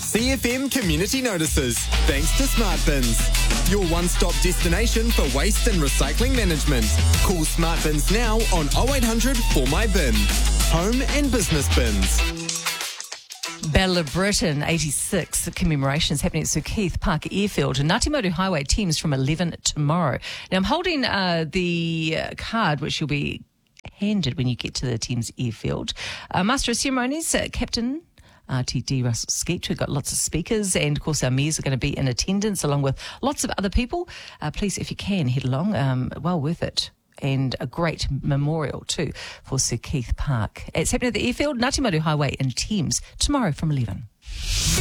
CFM Community Notices, thanks to Smart Bins. Your one-stop destination for waste and recycling management. Call Smart Bins now on 0800 For My Bin. Home and business bins. Battle of Britain 86 commemorations happening at Sir Keith Park Airfield and Ngāti Maru Highway teams from 11 tomorrow. Now I'm holding the card which you'll be handed when you get to the Thames Airfield. Master of Ceremonies, Captain RTD Russell Skeet. We've got lots of speakers and of course our mayors are going to be in attendance along with lots of other people. Please, if you can, head along. Well worth it. And a great memorial too for Sir Keith Park. It's happening at the airfield, Ngāti Maru Highway in Thames tomorrow from 11.